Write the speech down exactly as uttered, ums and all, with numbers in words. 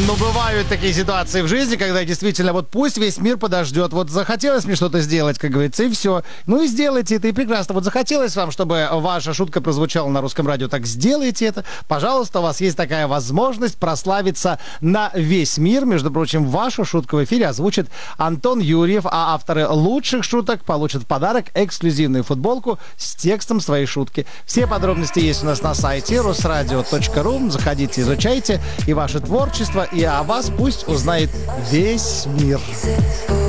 Но бывают такие ситуации в жизни, когда действительно вот пусть весь мир подождет. Вот захотелось мне что-то сделать, как говорится, и все. Ну и сделайте это, и прекрасно. Вот захотелось вам, чтобы ваша шутка прозвучала на русском радио, так сделайте это. Пожалуйста, у вас есть такая возможность прославиться на весь мир. Между прочим, вашу шутку в эфире озвучит Антон Юрьев, а авторы лучших шуток получат в подарок эксклюзивную футболку с текстом своей шутки. Все подробности есть у нас на сайте русрадио точка ру. Заходите, изучайте и ваше творчество, и о вас пусть узнает весь мир.